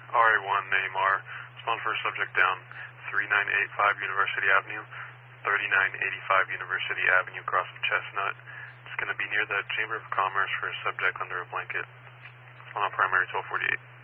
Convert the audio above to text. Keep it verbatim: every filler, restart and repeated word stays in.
R A one, Neymar. Respond for a subject down three nine eight five University Avenue, thirty-nine eighty-five University Avenue, across from Chestnut. It's going to be near the Chamber of Commerce for a subject under a blanket. On primary twelve forty-eight.